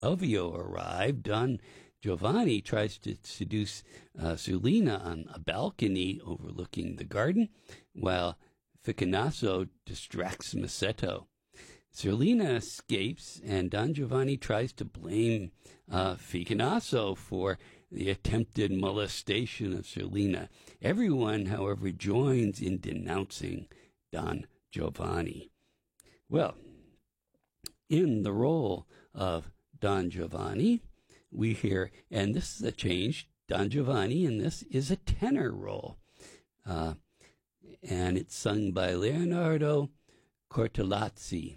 Ovio arrive, Don Giovanni tries to seduce Zerlina on a balcony overlooking the garden, while Ficonasso distracts Masetto. Zerlina escapes, and Don Giovanni tries to blame Ficonasso for the attempted molestation of Zerlina. Everyone, however, joins in denouncing Don Giovanni. Well, in the role of Don Giovanni, we hear, and this is a change, Don Giovanni in this is a tenor role. And it's sung by Leonardo Cortellazzi.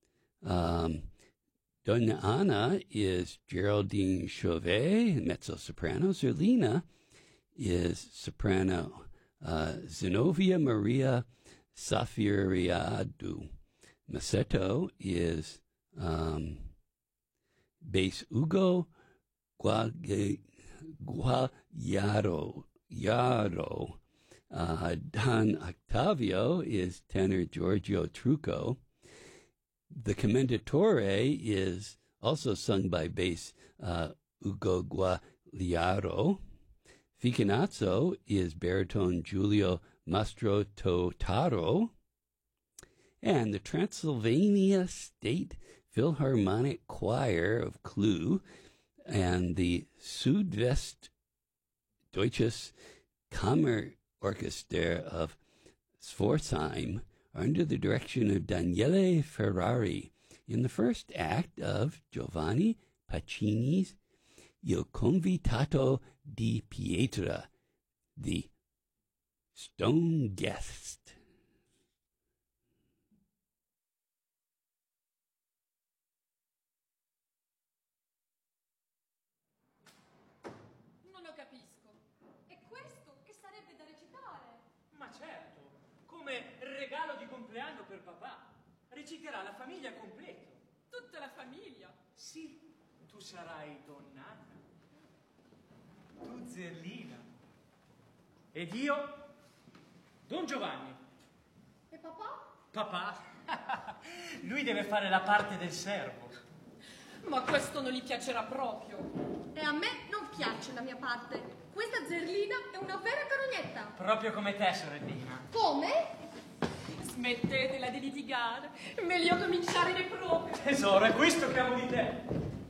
Donna Anna is Geraldine Chauvet, mezzo-soprano. Zerlina is soprano Zenobia Maria Safiriadu. Masetto is bass Ugo Guagliaro. Don Octavio is tenor Giorgio Trucco. The Commendatore is also sung by bass Ugo Guagliaro. Ficonasso is baritone Giulio Mastro Totaro. And the Transylvania State Philharmonic Choir of Cluj and the Südwestdeutsches Kammerorchester of Pforzheim are under the direction of Daniele Ferrari in the first act of Giovanni Pacini's Il Convitato di Pietra, the Stone Guest. Non lo capisco. E questo che sarebbe da recitare? Ma certo, come regalo di compleanno per papà. Reciterà la famiglia completa. Tutta la famiglia? Sì, tu sarai Donna Anna, tu Zerlina, ed io Don Giovanni. E papà? Papà? Lui deve fare la parte del servo. Ma questo non gli piacerà proprio. E a me non piace la mia parte. Questa Zerlina è una vera carognetta. Proprio come te, sorellina. Come? Smettetela di litigare. Meglio cominciare le prove. Tesoro, è questo che amo di te.